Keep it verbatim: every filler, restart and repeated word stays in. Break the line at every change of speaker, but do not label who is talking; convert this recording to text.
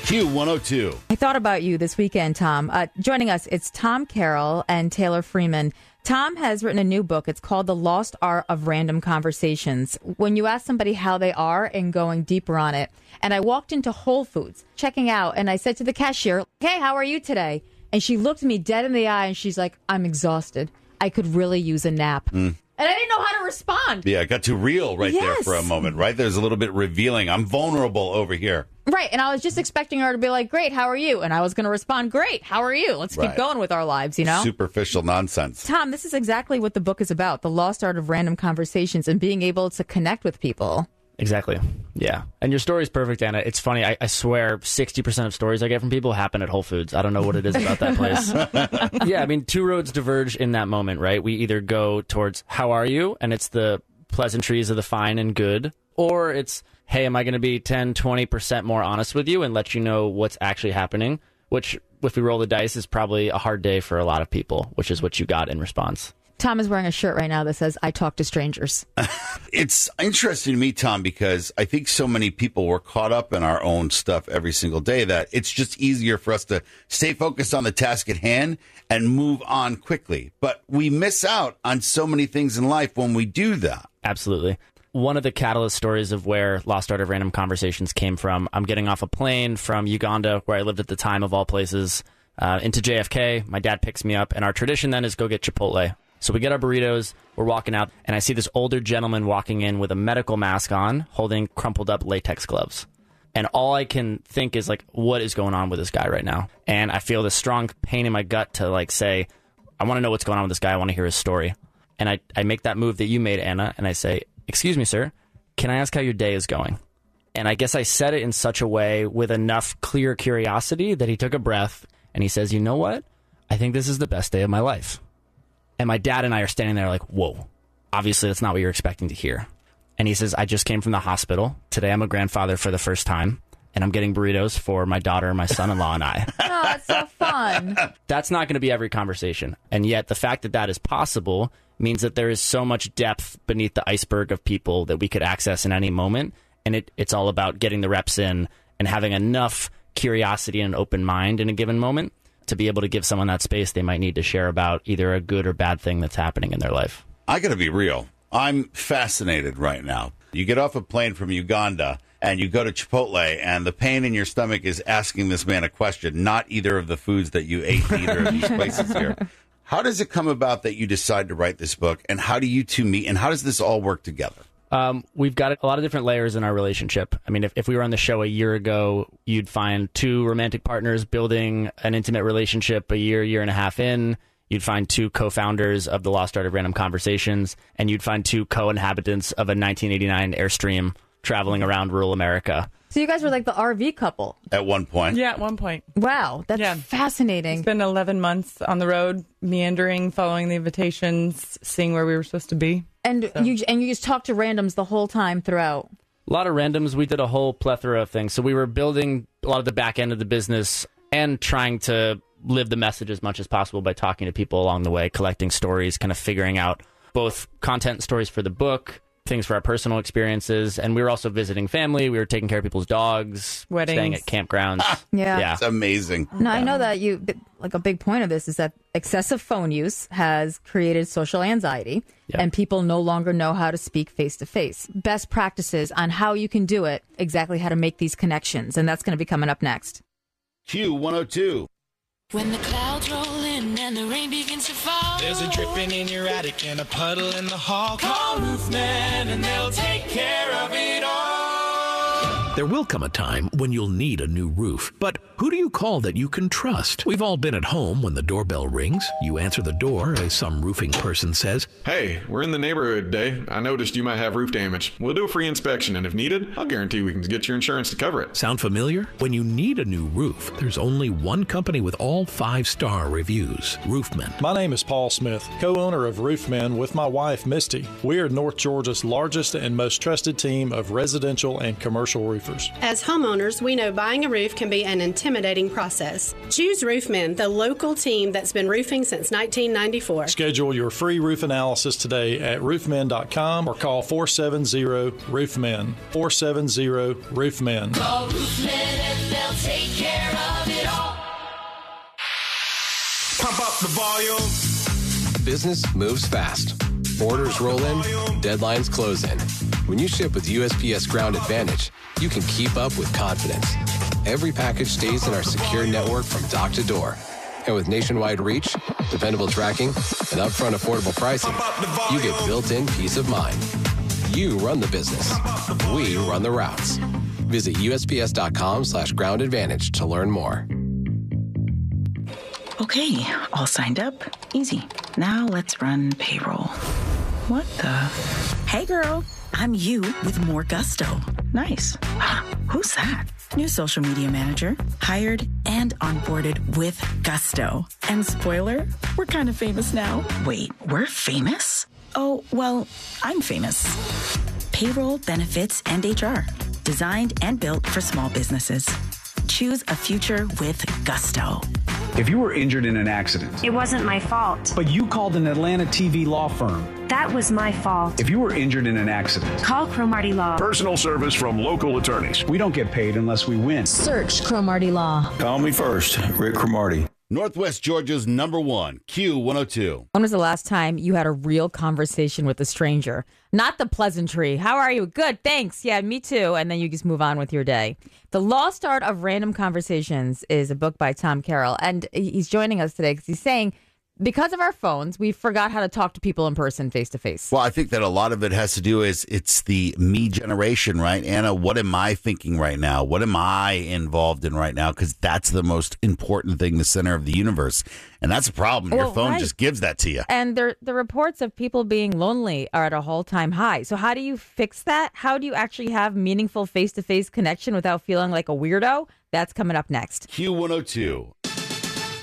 Q one oh two.
I thought about you this weekend, Tom. Uh, joining us, it's Tom Carroll and Taylor Freeman. Tom has written a new book. It's called The Lost Art of Random Conversations. When you ask somebody how they are and going deeper on it. And I walked into Whole Foods, checking out, and I said to the cashier, hey, how are you today? And she looked me dead in the eye, and she's like, I'm exhausted. I could really use a nap. Mm. And I didn't know how to respond.
Yeah, it got too real right
yes.
there for a moment, right? There's a little bit revealing. I'm vulnerable over here.
Right, and I was just expecting her to be like, great, how are you? And I was going to respond, great, how are you? Let's
right.
keep going with our lives, you know?
Superficial nonsense.
Tom, this is exactly what the book is about, the lost art of random conversations and being able to connect with people.
Exactly. Yeah. And your story is perfect, Anna. It's funny. I, I swear sixty percent of stories I get from people happen at Whole Foods. I don't know what it is about that place. Yeah. I mean, two roads diverge in that moment, right? We either go towards how are you? And it's the pleasantries of the fine and good. Or it's, hey, am I going to be ten, twenty percent more honest with you and let you know what's actually happening? Which, if we roll the dice, is probably a hard day for a lot of people, which is what you got in response.
Tom is wearing a shirt right now that says, I talk to strangers.
It's interesting to me, Tom, because I think so many people were caught up in our own stuff every single day that it's just easier for us to stay focused on the task at hand and move on quickly. But we miss out on so many things in life when we do that.
Absolutely. One of the catalyst stories of where Lost Art of Random Conversations came from, I'm getting off a plane from Uganda, where I lived at the time of all places, uh, into J F K. My dad picks me up, and our tradition then is go get Chipotle. So we get our burritos, we're walking out, and I see this older gentleman walking in with a medical mask on, holding crumpled up latex gloves. And all I can think is, like, what is going on with this guy right now? And I feel this strong pain in my gut to, like, say, I want to know what's going on with this guy. I want to hear his story. And I, I make that move that you made, Anna, and I say, excuse me, sir, can I ask how your day is going? And I guess I said it in such a way with enough clear curiosity that he took a breath, and he says, you know what? I think this is the best day of my life. And my dad and I are standing there like, whoa, obviously that's not what you're expecting to hear. And he says, I just came from the hospital. Today I'm a grandfather for the first time, and I'm getting burritos for my daughter, my son-in-law, and I.
Oh, that's so fun.
That's not going to be every conversation. And yet the fact that that is possible means that there is so much depth beneath the iceberg of people that we could access in any moment. And it, it's all about getting the reps in and having enough curiosity and an open mind in a given moment to be able to give someone that space they might need to share about either a good or bad thing that's happening in their life.
I got to be real. I'm fascinated right now. You get off a plane from Uganda and you go to Chipotle, and the pain in your stomach is asking this man a question, not either of the foods that you ate in either of these places here. How does it come about that you decide to write this book, and how do you two meet, and how does this all work together?
Um, we've got a lot of different layers in our relationship. I mean, if, if we were on the show a year ago, you'd find two romantic partners building an intimate relationship a year, year and a half in. You'd find two co-founders of the Lost Art of Random Conversations, and you'd find two co-inhabitants of a nineteen eighty-nine Airstream traveling around rural America.
So you guys were like the R V couple.
At one point.
Yeah, at one point.
Wow, that's
yeah.
fascinating.
It's been eleven months on the road, meandering, following the invitations, seeing where we were supposed to be.
And so. you and you just talked to randoms the whole time throughout.
A lot of randoms. We did a whole plethora of things. So we were building a lot of the back end of the business and trying to live the message as much as possible by talking to people along the way, collecting stories, kind of figuring out both content stories for the book, things for our personal experiences. And we were also visiting family. We were taking care of people's dogs,
weddings,
staying at campgrounds.
yeah.
yeah.
It's amazing.
No, I know that you, like a big point of this is that excessive phone use has created social anxiety, yep. and people no longer know how to speak face to face. Best practices on how you can do it, exactly how to make these connections. And that's going to be coming up next.
Q one oh two.
When the clouds roll in and the rain begins to fall,
there's a dripping in your attic and a puddle in the hall. Call Roofman and they'll take care of it all.
There will come a time when you'll need a new roof, but who do you call that you can trust? We've all been at home when the doorbell rings. You answer the door as some roofing person says,
"Hey, we're in the neighborhood today. I noticed you might have roof damage. We'll do a free inspection, and if needed, I'll guarantee we can get your insurance to cover it."
Sound familiar? When you need a new roof, there's only one company with all five-star reviews, Roofman.
My name is Paul Smith, co-owner of Roofman with my wife, Misty. We are North Georgia's largest and most trusted team of residential and commercial roofing roofers.
As homeowners, we know buying a roof can be an intimidating process. Choose Roofmen, the local team that's been roofing since nineteen ninety-four.
Schedule your free roof analysis today at roofmen dot com or call four seven zero roofmen. four seven zero roofmen.
Call Roofmen and they'll take care of it all. Pump up the volume.
Business moves fast. Orders roll in, deadlines close in. When you ship with U S P S Ground Advantage, you can keep up with confidence. Every package stays in our secure network from dock to door. And with nationwide reach, dependable tracking, and upfront affordable pricing, you get built-in peace of mind. You run the business. We run the routes. Visit U S P S dot com slash ground advantage to learn more.
Okay, all signed up. Easy. Now let's run payroll. What the? Hey girl, I'm you with more gusto. Nice. Who's that? New social media manager, hired and onboarded with gusto. And spoiler, we're kind of famous now. Wait, we're famous? Oh, well, I'm famous. Payroll, benefits, and H R. Designed and built for small businesses. Choose a future with gusto.
If you were injured in an accident,
it wasn't my fault.
But you called an Atlanta T V law firm.
That was my fault.
If you were injured in an accident,
call Cromartie Law.
Personal service from local attorneys.
We don't get paid unless we win.
Search Cromartie Law.
Call me first, Rick Cromartie.
Northwest Georgia's number one, Q one oh two.
When was the last time you had a real conversation with a stranger? Not the pleasantry. How are you? Good, thanks. Yeah, me too. And then you just move on with your day. The Lost Art of Random Conversations is a book by Tom Carroll. And he's joining us today because he's saying, because of our phones, we forgot how to talk to people in person, face to face.
Well, I think that a lot of it has to do is it's the me generation, right? Anna, what am I thinking right now? What am I involved in right now? Because that's the most important thing, the center of the universe. And that's a problem.
Well,
Your phone
right.
just gives that to you.
And there, the reports of people being lonely are at a all-time high. So how do you fix that? How do you actually have meaningful face-to-face connection without feeling like a weirdo? That's coming up next.
Q one oh two.